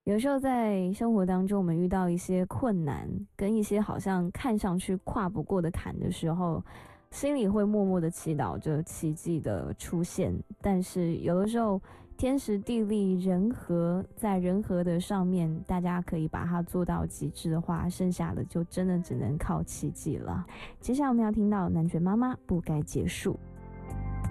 有时候在生活当中，我们遇到一些困难，跟一些好像看上去跨不过的坎的时候，心里会默默的祈祷着奇迹的出现。但是有的时候，天时地利人和，在人和的上面，大家可以把它做到极致的话，剩下的就真的只能靠奇迹了。接下来我们要听到男权妈妈不该结束。